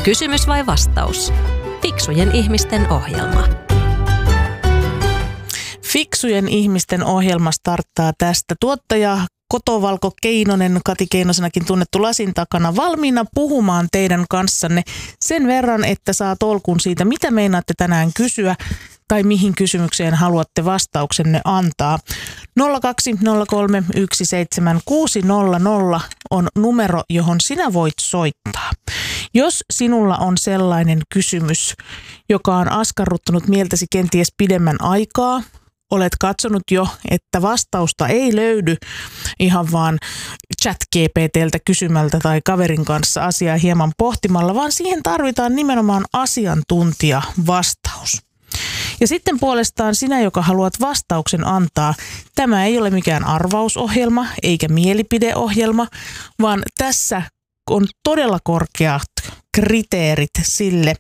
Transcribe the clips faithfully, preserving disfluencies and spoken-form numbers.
Kysymys vai vastaus? Fiksujen ihmisten ohjelma. Fiksujen ihmisten ohjelma starttaa tästä. Tuottaja Kotovalko Keinonen, Kati Keinosenakin tunnettu lasin takana, valmiina puhumaan teidän kanssanne sen verran, että saa tolkun siitä, mitä meinaatte tänään kysyä tai mihin kysymykseen haluatte vastauksenne antaa. nolla kaksi nolla kolme yksi seitsemän kuusi nolla nolla on numero, johon sinä voit soittaa. Jos sinulla on sellainen kysymys, joka on askarruttanut mieltäsi kenties pidemmän aikaa, olet katsonut jo, että vastausta ei löydy ihan vaan chat-G P T:ltä kysymältä tai kaverin kanssa asiaa hieman pohtimalla, vaan siihen tarvitaan nimenomaan asiantuntijavastaus. Ja sitten puolestaan sinä, joka haluat vastauksen antaa, tämä ei ole mikään arvausohjelma eikä mielipideohjelma, vaan tässä on todella korkeat kriteerit sille,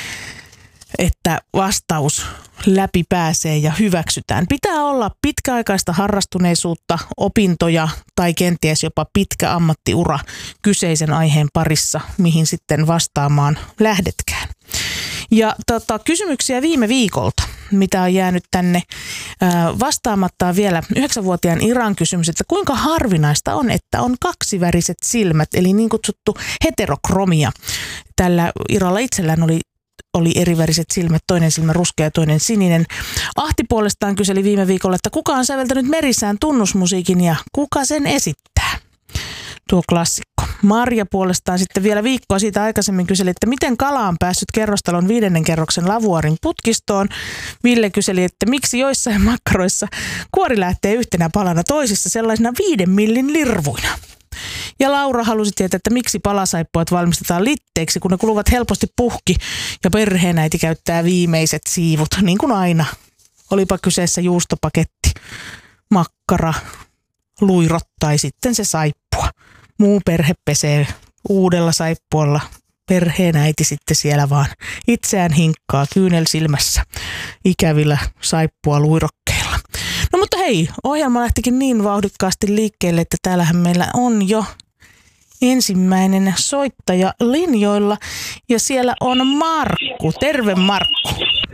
että vastaus läpi pääsee ja hyväksytään. Pitää olla pitkäaikaista harrastuneisuutta, opintoja tai kenties jopa pitkä ammattiura kyseisen aiheen parissa, mihin sitten vastaamaan lähdetkään. Ja tota, kysymyksiä viime viikolta, mitä on jäänyt tänne ää, vastaamatta vielä yhdeksänvuotiaan Iran kysymys, että kuinka harvinaista on, että on kaksiväriset silmät, eli niin kutsuttu heterokromia. Tällä Iralla itsellään oli oli eriväriset silmät, toinen silmä ruskea ja toinen sininen. Ahti puolestaan kyseli viime viikolla, että kuka on säveltänyt Merissään tunnusmusiikin ja kuka sen esittää? Tuo klassikko. Marja puolestaan sitten vielä viikkoa siitä aikaisemmin kyseli, että miten kala on päässyt kerrostalon viidennen kerroksen lavuaarin putkistoon. Ville kyseli, että miksi joissain makkaroissa kuori lähtee yhtenä palana, toisissa sellaisina viiden millin lirvuina. Ja Laura halusi tietää, että miksi palasaippuat valmistetaan litteiksi, kun ne kuluvat helposti puhki ja perheenäiti käyttää viimeiset siivut, niin kuin aina. Olipa kyseessä juustopaketti, makkara, luirot tai sitten se saippua. Muu perhe pesee uudella saippualla. Perheenäiti sitten siellä vaan itseään hinkkaa kyynelsilmässä ikävillä saippua luirokkeilla. No mutta hei, ohjelma lähtikin niin vauhdikkaasti liikkeelle, että täällähän meillä on jo ensimmäinen soittaja linjoilla ja siellä on Markku. Terve Markku.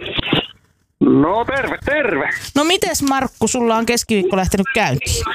No terve, terve. No mites Markku, sulla on keskiviikko lähtenyt käyntiin?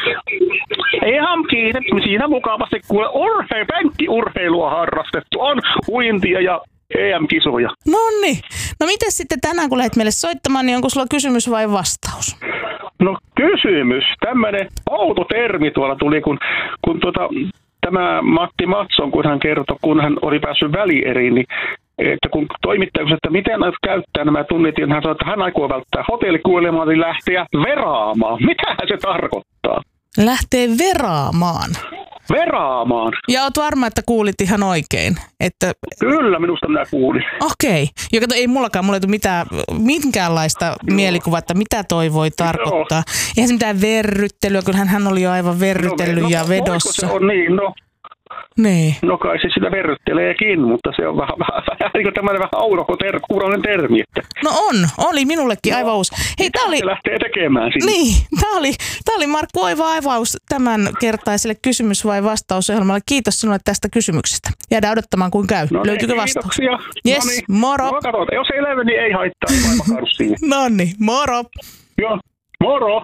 Ihan kiinni. Siinä mukavasti kuule urheilu, penkkiurheilua harrastettu. On huintia ja E M-kisoja. Nonni. No mites sitten tänään, kun lähdet meille soittamaan, niin onko sulla kysymys vai vastaus? No kysymys. Tämmöinen outo termi tuolla tuli, kun, kun tuota, tämä Matti Matson, kun hän kertoi, kun hän oli päässyt välieriin, niin että kun toimittaja kysyi, että miten käyttää nämä tunnit, niin hän sanoi, että hän aikoo välttää hotellikuolemaa, niin lähteä veraamaan. Mitähän se tarkoittaa? Lähtee veraamaan. Veraamaan. Ja oot varma, että kuulit ihan oikein. Että... Kyllä, minusta minä kuulin. Okei. Ja kato, ei mullakaan, mulla ei tule mitään, minkäänlaista mielikuvaa, että mitä toi voi tarkoittaa. Joo. Eihän se mitään verryttelyä, kun hän oli jo aivan verrytellyt no, ja no, vedossa. Se on niin, no. Niin. No kai se sitä verrytteleekin, mutta se on vähän, vähän, vähän tämmöinen vähän aurokko-kuuroinen termi. Että... No on, oli minullekin aivan uusi. Hei, tää oli... Se lähtee tekemään sinne. Niin, tää oli, tää oli Markku oiva aivaus tämän kertaiselle kysymys- vai vastausohjelmalle. Kiitos sinulle tästä kysymyksestä. Jäädään odottamaan, kuin käy. No Löytyykö niin, vastaus? Kiitoksia. Yes, no niin. moro. No katsotaan, jos ei löydy, niin ei haittaa. Ei no niin, moro. Joo, moro.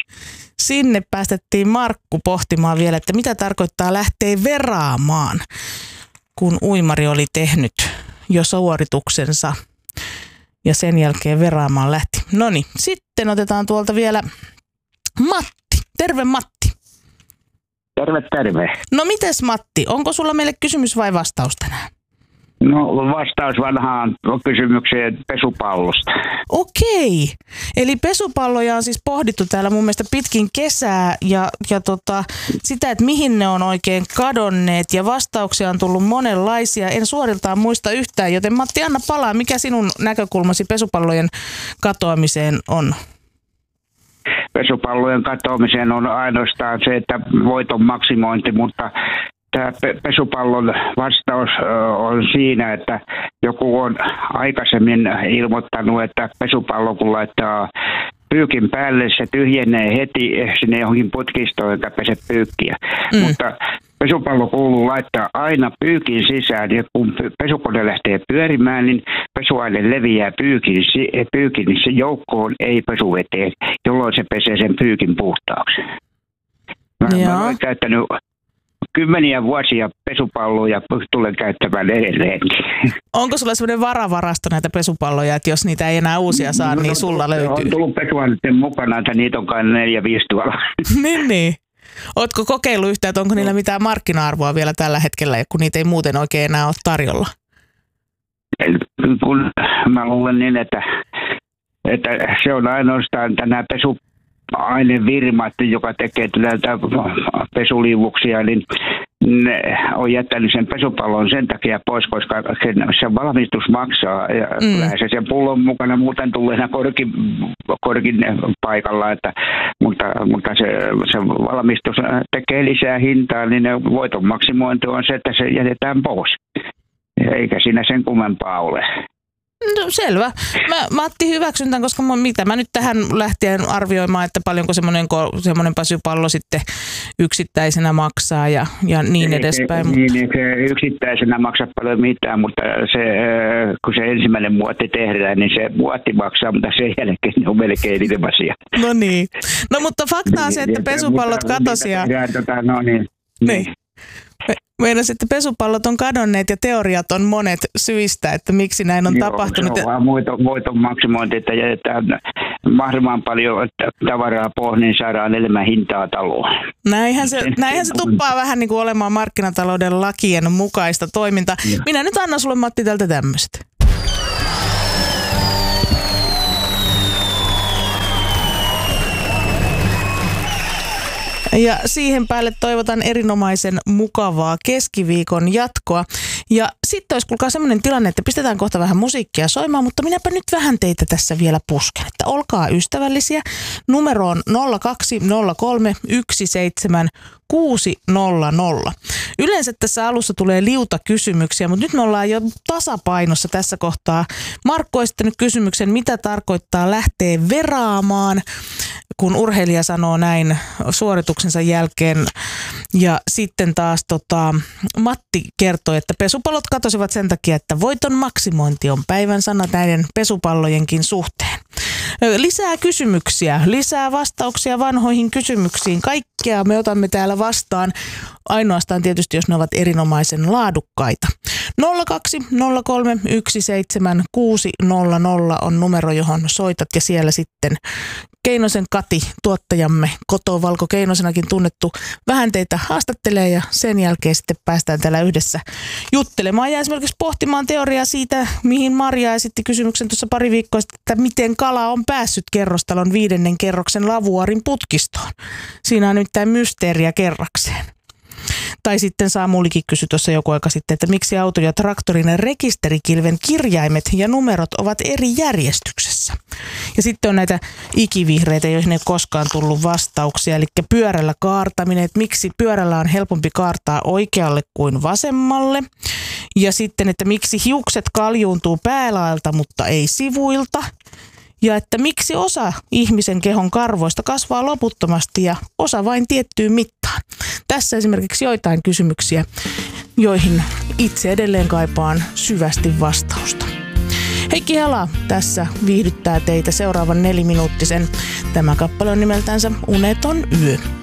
Sinne päästettiin Markku pohtimaan vielä, että mitä tarkoittaa lähteä veraamaan, kun uimari oli tehnyt jo suorituksensa ja sen jälkeen veraamaan lähti. No niin, sitten otetaan tuolta vielä Matti. Terve Matti. Terve, terve. No mites Matti, onko sulla meille kysymys vai vastaus tänään? No vastaus vanhaan kysymykseen pesupallosta. Okei, eli pesupalloja on siis pohdittu täällä mun mielestä pitkin kesää ja, ja tota, sitä, että mihin ne on oikein kadonneet ja vastauksia on tullut monenlaisia. En suoriltaan muista yhtään, joten Matti, anna palaa, mikä sinun näkökulmasi pesupallojen katoamiseen on? Pesupallojen katoamiseen on ainoastaan se, että voiton maksimointi, mutta tämä pesupallon vastaus on siinä, että joku on aikaisemmin ilmoittanut, että pesupallo kun laittaa pyykin päälle, se tyhjenee heti sinne johonkin putkistoon, eikä pese pyykkiä. Mm. Mutta pesupallo kuuluu laittaa aina pyykin sisään, ja kun pesukone lähtee pyörimään, niin pesuaine leviää pyykin, pyykin joukkoon, ei pesuveteen, jolloin se pesee sen pyykin puhtaaksi. Mä, mä olen käyttänyt kymmeniä vuosia pesupalloja ja tulen käyttämään edelleenkin. Onko sulla sellainen varavarasto näitä pesupalloja, että jos niitä ei enää uusia saa, no, niin sulla on, löytyy? On tullut pesuaineiden mukana, että niitä on kai neljä, viisi tuolla. niin, niin. Ootko kokeillut yhtään, että onko niillä mitään markkina-arvoa vielä tällä hetkellä, kun niitä ei muuten oikein enää ole tarjolla? Kun mä luulen niin, että, että se on ainoastaan tänään pesuainevirmat, joka tekee näitä pesuliivuksia, niin ne on jättänyt sen pesupallon sen takia pois, koska se valmistus maksaa ja mm. se sen pullon mukana muuten tulee korkin, korkin paikalla, että, mutta, mutta se, se valmistus tekee lisää hintaa, niin voiton maksimointi on se, että se jätetään pois. Eikä siinä sen kummempaa ole. No selvä. Mä, Matti, hyväksyn tämän, koska mä, mitä mä nyt tähän lähtien arvioimaan, että paljonko semmoinen, semmoinen pesupallo sitten yksittäisenä maksaa ja, ja niin edespäin. Se, niin, se yksittäisenä maksaa paljon mitään, mutta se, kun se ensimmäinen muotti tehdään, niin se muotti maksaa, mutta sen jälkeen on melkein niiden asia. No niin. No mutta fakta on se, että pesupallot katosi ja... Tota, no niin. Niin. Meidän että pesupallot on kadonneet ja teoriat on monet syistä, että miksi näin on Joo, tapahtunut. Se on vaan voiton, voiton maksimointi, että jätetään mahdollisimman paljon tavaraa pois, niin saadaan enemmän hintaa taloon. Näinhän se, näinhän se tuppaa vähän niin kuin olemaan markkinatalouden lakien mukaista toimintaa. Ja. Minä nyt annan sulle, Matti, tältä tämmöistä. Ja siihen päälle toivotan erinomaisen mukavaa keskiviikon jatkoa. Ja sitten olisi kuulkaa semmoinen tilanne, että pistetään kohta vähän musiikkia soimaan, mutta minäpä nyt vähän teitä tässä vielä pusken. Että olkaa ystävällisiä. Numero on nolla kaksi nolla kolme yksi seitsemän kuusi nolla nolla. Yleensä tässä alussa tulee liuta kysymyksiä, mutta nyt me ollaan jo tasapainossa tässä kohtaa. Markko on esittänyt kysymyksen, mitä tarkoittaa lähteä veraamaan, kun urheilija sanoo näin suorituksensa jälkeen. Ja sitten taas tota, Matti kertoi, että pesupallot katosivat sen takia, että voiton maksimointi on päivän sana näiden pesupallojenkin suhteen. Lisää kysymyksiä, lisää vastauksia vanhoihin kysymyksiin. Kaikkea me otamme täällä vastaan. Ainoastaan tietysti, jos ne ovat erinomaisen laadukkaita. nolla kaksi nolla kolme yksi seitsemän kuusi nolla nolla on numero, johon soitat, ja siellä sitten Keinosen Kati, tuottajamme, Koto Valko Keinosenakin tunnettu, vähän teitä haastattelee ja sen jälkeen sitten päästään täällä yhdessä juttelemaan ja esimerkiksi pohtimaan teoriaa siitä, mihin Maria esitti kysymyksen tuossa pari viikkoa sitten, että miten kala on päässyt kerrostalon viidennen kerroksen lavuaarin putkistoon. Siinä on nimittäin mysteeriä kerrakseen. Tai sitten Samulikin kysyi tuossa joku aika sitten, että miksi auto- ja traktorin rekisterikilven kirjaimet ja numerot ovat eri järjestyksessä. Ja sitten on näitä ikivihreitä, joihin ei koskaan tullut vastauksia, eli pyörällä kaartaminen, että miksi pyörällä on helpompi kaartaa oikealle kuin vasemmalle. Ja sitten, että miksi hiukset kaljuuntuu päälaelta, mutta ei sivuilta. Ja että miksi osa ihmisen kehon karvoista kasvaa loputtomasti ja osa vain tiettyyn mittaan. Tässä esimerkiksi joitain kysymyksiä, joihin itse edelleen kaipaan syvästi vastausta. Heikki Hala tässä viihdyttää teitä seuraavan neliminuuttisen. Tämä kappale on nimeltänsä Uneton yö.